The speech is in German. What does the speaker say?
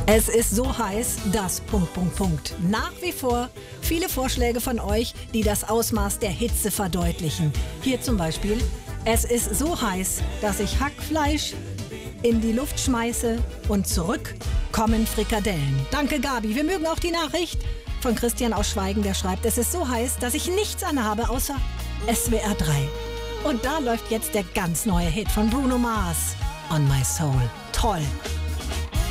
Es ist so heiß, dass... Nach wie vor viele Vorschläge von euch, die das Ausmaß der Hitze verdeutlichen. Hier zum Beispiel: Es ist so heiß, dass ich Hackfleisch in die Luft schmeiße und zurück kommen Frikadellen. Danke, Gabi. Wir mögen auch die Nachricht von Christian aus Schweigen, der schreibt: Es ist so heiß, dass ich nichts anhabe außer SWR 3. Und da läuft jetzt der ganz neue Hit von Bruno Mars, On My Soul. Toll.